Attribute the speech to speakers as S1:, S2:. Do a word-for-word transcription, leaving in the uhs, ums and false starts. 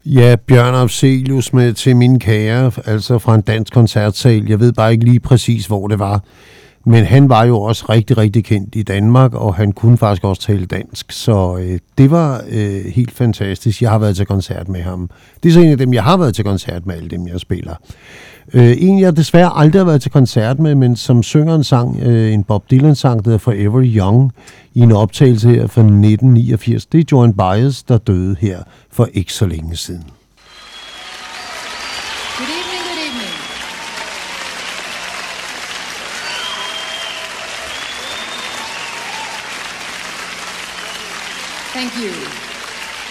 S1: Ja, Bjørn Afzelius med Til min kære, altså fra en dansk koncertsal. Jeg ved bare ikke lige præcis, hvor det var. Men han var jo også rigtig, rigtig kendt i Danmark, og han kunne faktisk også tale dansk. Så øh, det var øh, helt fantastisk. Jeg har været til koncert med ham. Det er så en af dem, jeg har været til koncert med, alle dem, jeg spiller. Øh, en, jeg desværre aldrig har været til koncert med, men som synger en sang, øh, en Bob Dylan-sang, der hedder Forever Young, i en optagelse her fra nitten niogfirs. Det er Joan Baez, der døde her for ikke så længe siden.
S2: Good evening, good evening. Thank you.